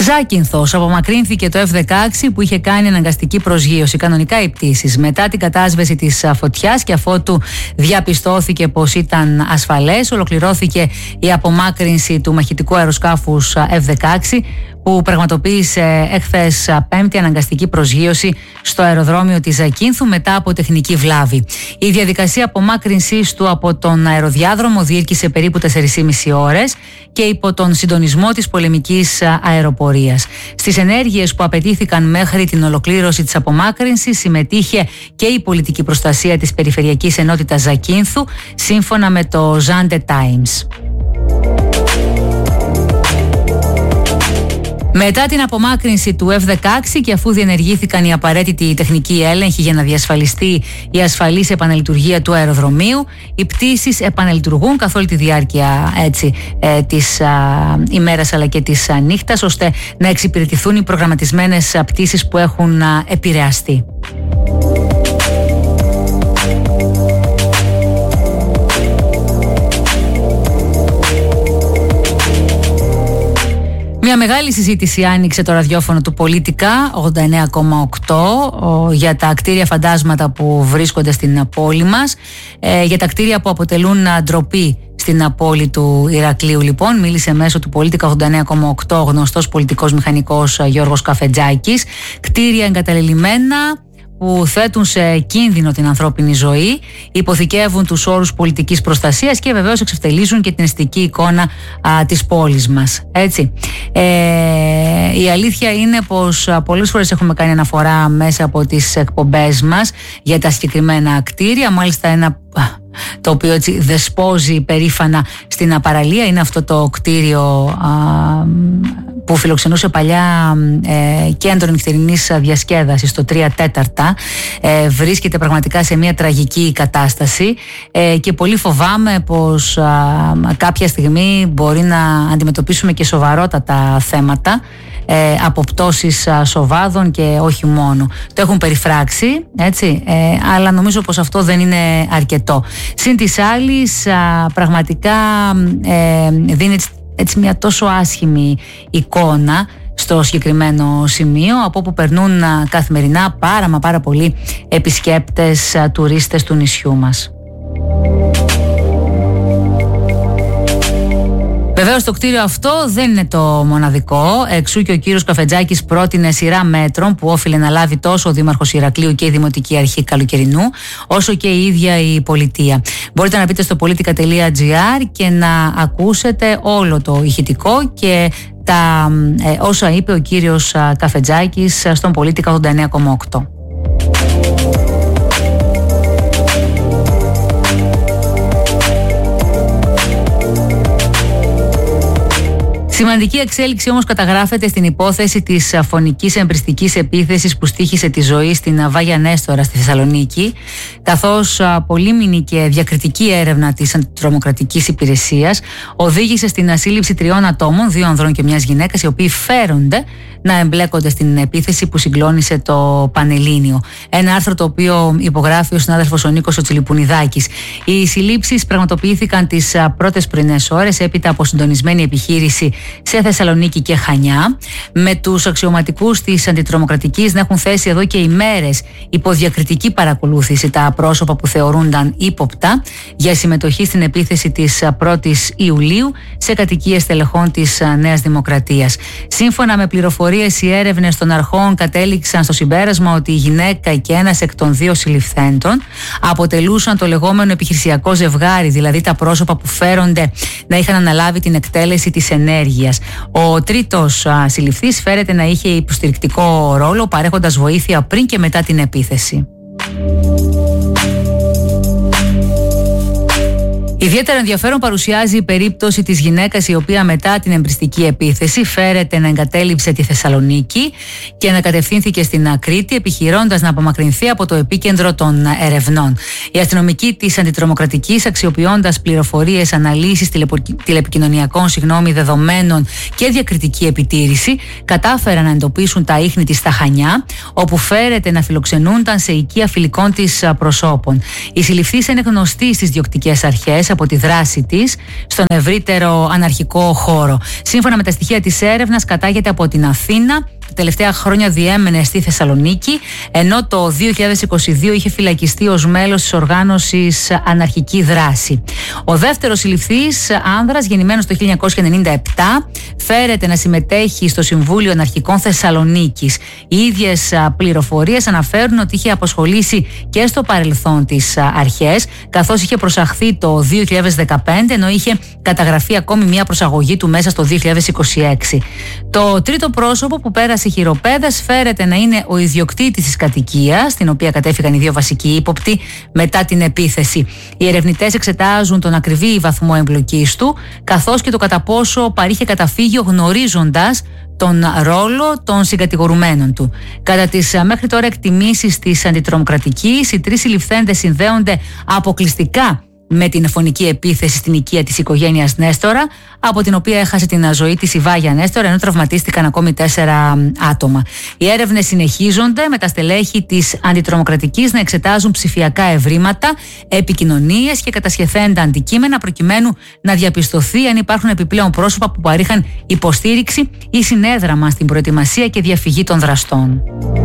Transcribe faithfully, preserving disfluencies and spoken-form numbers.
Ζάκυνθος, απομακρύνθηκε το εφ δεκαέξι που είχε κάνει αναγκαστική προσγείωση, κανονικά οι πτήσεις. Μετά την κατάσβεση της φωτιάς και αφότου διαπιστώθηκε πως ήταν ασφαλές, ολοκληρώθηκε η απομάκρυνση του μαχητικού αεροσκάφους εφ δεκαέξι που πραγματοποίησε εχθές Πέμπτη αναγκαστική προσγείωση στο αεροδρόμιο της Ζακύνθου μετά από τεχνική βλάβη. Η διαδικασία απομάκρυνσής του από τον αεροδιάδρομο διήρκησε περίπου τέσσερις και μισή ώρες και υπό τον συντονισμό της πολεμικής αεροπορίας. Στις ενέργειες που απαιτήθηκαν μέχρι την ολοκλήρωση της απομάκρυνσης συμμετείχε και η πολιτική προστασία της Περιφερειακής Ενότητας Ζακύνθου, σύμφωνα με το Zante Times. Μετά την απομάκρυνση του εφ δεκαέξι και αφού διενεργήθηκαν οι απαραίτητοι τεχνικοί έλεγχοι για να διασφαλιστεί η ασφαλής επαναλειτουργία του αεροδρομίου, οι πτήσεις επαναλειτουργούν καθ' όλη τη διάρκεια έτσι, ε, της α, ημέρας αλλά και της α, νύχτας, ώστε να εξυπηρετηθούν οι προγραμματισμένες πτήσεις που έχουν α, επηρεαστεί. Μια μεγάλη συζήτηση άνοιξε το ραδιόφωνο του Πολίτικα ογδόντα εννέα κόμμα οκτώ για τα κτίρια φαντάσματα που βρίσκονται στην πόλη μας, ε, για τα κτίρια που αποτελούν ντροπή στην πόλη του Ηρακλείου. Λοιπόν, μίλησε μέσω του Πολίτικα ογδόντα εννέα κόμμα οκτώ ο γνωστός πολιτικός μηχανικός Γιώργος Καφετζάκης. Κτίρια εγκαταλελειμμένα που θέτουν σε κίνδυνο την ανθρώπινη ζωή, υποθηκεύουν τους όρους πολιτικής προστασίας και βεβαίως εξευτελίζουν και την αισθητική εικόνα α, της πόλης μας. Έτσι. Ε, η αλήθεια είναι πως α, πολλές φορές έχουμε κάνει αναφορά μέσα από τις εκπομπές μας για τα συγκεκριμένα κτίρια. Μάλιστα ένα το οποίο έτσι δεσπόζει περήφανα στην παραλία είναι αυτό το κτίριο α, που φιλοξενούσε παλιά ε, κέντρο νυχτερινής διασκέδασης, το τρία τέταρτα. Ε, βρίσκεται πραγματικά σε μια τραγική κατάσταση ε, και πολύ φοβάμαι πως α, κάποια στιγμή μπορεί να αντιμετωπίσουμε και σοβαρότατα θέματα ε, από πτώσεις α, σοβάδων και όχι μόνο. Το έχουν περιφράξει, έτσι, ε, αλλά νομίζω πως αυτό δεν είναι αρκετό. Συν της άλλης, α, πραγματικά ε, δίνει έτσι μια τόσο άσχημη εικόνα στο συγκεκριμένο σημείο, από όπου περνούν α, καθημερινά πάρα μα πάρα πολλοί επισκέπτες, α, τουρίστες του νησιού μας. Βεβαίως το κτίριο αυτό δεν είναι το μοναδικό, εξού και ο κύριος Καφετζάκης πρότεινε σειρά μέτρων που όφιλε να λάβει τόσο ο Δήμαρχος Ηρακλείου και η Δημοτική Αρχή Καλοκαιρινού, όσο και η ίδια η πολιτεία. Μπορείτε να μπείτε στο politica τελεία gr και να ακούσετε όλο το ηχητικό και τα ε, όσα είπε ο κύριος Καφετζάκης στον Πολίτικα ογδόντα εννέα κόμμα οκτώ. Σημαντική εξέλιξη όμως καταγράφεται στην υπόθεση της φωνικής εμπριστικής επίθεσης που στοίχησε τη ζωή στην Βάγια Νέστορα στη Θεσσαλονίκη, καθώς πολύμηνη και διακριτική έρευνα της Αντιτρομοκρατικής Υπηρεσίας οδήγησε στην σύλληψη τριών ατόμων, δύο ανδρών και μιας γυναίκας, οι οποίοι φέρονται να εμπλέκονται στην επίθεση που συγκλώνησε το Πανελλήνιο. Ένα άρθρο το οποίο υπογράφει ο συνάδελφος ο Νίκος ο Τσιλιπουνιδάκης. Οι συλλήψεις πραγματοποιήθηκαν τις πρώτες πρωινές ώρες έπειτα από συντονισμένη επιχείρηση σε Θεσσαλονίκη και Χανιά, με τους αξιωματικούς της Αντιτρομοκρατικής να έχουν θέσει εδώ και ημέρες υπό διακριτική παρακολούθηση τα πρόσωπα που θεωρούνταν ύποπτα για συμμετοχή στην επίθεση της πρώτης Ιουλίου σε κατοικίες στελεχών της Νέας Δημοκρατίας. Σύμφωνα με πληροφορίες, οι έρευνες των αρχών κατέληξαν στο συμπέρασμα ότι η γυναίκα και ένας εκ των δύο συλληφθέντων αποτελούσαν το λεγόμενο επιχειρησιακό ζευγάρι, δηλαδή τα πρόσωπα που φέρονται να είχαν αναλάβει την εκτέλεση της ενέργειας. Ο τρίτος α, συλληφθής φέρεται να είχε υποστηρικτικό ρόλο, παρέχοντας βοήθεια πριν και μετά την επίθεση. Ιδιαίτερα ενδιαφέρον παρουσιάζει η περίπτωση της γυναίκας η οποία μετά την εμπριστική επίθεση φέρεται να εγκατέλειψε τη Θεσσαλονίκη και να κατευθύνθηκε στην Κρήτη, επιχειρώντας να απομακρυνθεί από το επίκεντρο των ερευνών. Οι αστυνομικοί της Αντιτρομοκρατικής, αξιοποιώντας πληροφορίες, αναλύσεις τηλεπικοινωνιακών συγγνώμη, δεδομένων και διακριτική επιτήρηση, κατάφεραν να εντοπίσουν τα ίχνη της στα Χανιά, όπου φέρεται να φιλοξενούνταν σε οικία φιλικών της προσώπων. Οι συλληφθείς είναι γνωστοί στις διοκτικές αρχές από τη δράση της στον ευρύτερο αναρχικό χώρο. Σύμφωνα με τα στοιχεία της έρευνας, κατάγεται από την Αθήνα. Τα τελευταία χρόνια διέμενε στη Θεσσαλονίκη, ενώ το δύο χιλιάδες είκοσι δύο είχε φυλακιστεί ως μέλος της οργάνωσης Αναρχική Δράση. Ο δεύτερος συλληφθής άνδρας, γεννημένος το χίλια εννιακόσια ενενήντα επτά, φέρεται να συμμετέχει στο Συμβούλιο Αναρχικών Θεσσαλονίκης. Οι ίδιες πληροφορίες αναφέρουν ότι είχε αποσχολήσει και στο παρελθόν τις αρχές, καθώς είχε προσαχθεί το δύο χιλιάδες δεκαπέντε, ενώ είχε καταγραφεί ακόμη μια προσαγωγή του μέσα στο δύο χιλιάδες είκοσι έξι. Το τρίτο πρόσωπο που πέρασε χειροπέδες φέρεται να είναι ο ιδιοκτήτης της κατοικίας, στην οποία κατέφυγαν οι δύο βασικοί ύποπτοι μετά την επίθεση. Οι ερευνητές εξετάζουν τον ακριβή βαθμό εμπλοκής του, καθώς και το κατά πόσο παρήχε καταφύγιο γνωρίζοντας τον ρόλο των συγκατηγορουμένων του. Κατά τις μέχρι τώρα εκτιμήσεις της αντιτρομοκρατικής, οι τρεις συλληφθέντες συνδέονται αποκλειστικά με την φωνική επίθεση στην οικία της οικογένειας Νέστορα, από την οποία έχασε την ζωή της η Βάγια Νέστορα, ενώ τραυματίστηκαν ακόμη τέσσερα άτομα. Οι έρευνες συνεχίζονται, με τα στελέχη της αντιτρομοκρατικής να εξετάζουν ψηφιακά ευρήματα, επικοινωνίες και κατασχεθέντα αντικείμενα, προκειμένου να διαπιστωθεί αν υπάρχουν επιπλέον πρόσωπα που παρήχαν υποστήριξη ή συνέδραμα στην προετοιμασία και διαφυγή των δραστών.